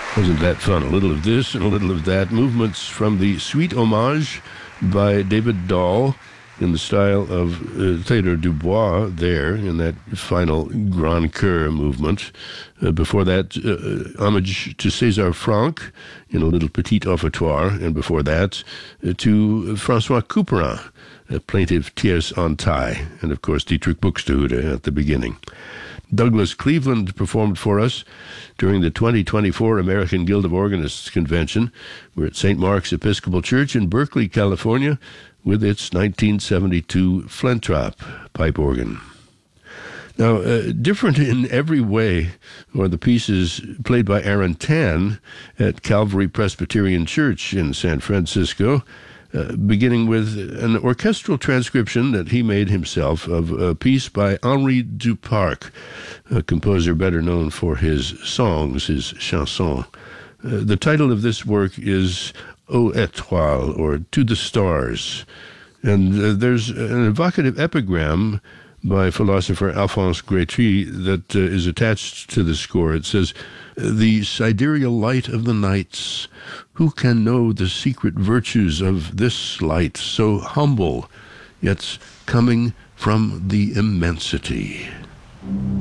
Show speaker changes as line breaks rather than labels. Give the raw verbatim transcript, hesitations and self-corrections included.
Wasn't that fun? A little of this and a little of that. Movements from the Suite Hommage by David Dahl in the style of uh, Theodore Dubois there in that final Grand Chœur movement. Uh, before that, uh, homage to César Franck in a little petit offertoire. And before that, uh, to Francois Couperin, a plaintive tierce en taille. And of course, Dietrich Buxtehude at the beginning. Douglas Cleveland performed for us during the twenty twenty-four American Guild of Organists Convention. We're at Saint Mark's Episcopal Church in Berkeley, California, with its nineteen seventy-two Flentrop pipe organ. Now, uh, different in every way are the pieces played by Aaron Tan at Calvary Presbyterian Church in San Francisco. Uh, beginning with an orchestral transcription that he made himself of a piece by Henri Duparc, a composer better known for his songs, his chansons. Uh, the title of this work is Aux Étoiles, or To the Stars. And uh, there's an evocative epigram by philosopher Alphonse Grétry that uh, is attached to the score. It says, "The sidereal light of the nights, who can know the secret virtues of this light, so humble, yet coming from the immensity?"